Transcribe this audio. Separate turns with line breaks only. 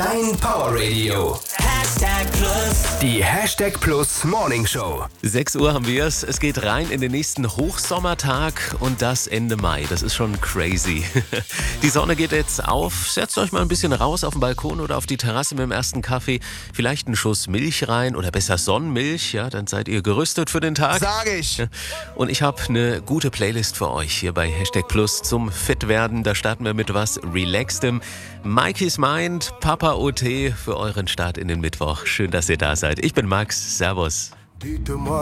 Dein Powerradio. #Plus. Die #Plus Morning Show.
6 Uhr haben wir es. Es geht rein in den nächsten Hochsommertag und das Ende Mai. Das ist schon crazy. Die Sonne geht jetzt auf. Setzt euch mal ein bisschen raus auf den Balkon oder auf die Terrasse mit dem ersten Kaffee. Vielleicht einen Schuss Milch rein oder besser Sonnenmilch. Ja, dann seid ihr gerüstet für den Tag.
Sag ich.
Und ich habe eine gute Playlist für euch hier bei #Plus zum Fitwerden. Da starten wir mit was Relaxedem. Mikey's Mind, Papa OT für euren Start in den Mittwoch. Schön, dass ihr da seid. Ich bin Max. Servus.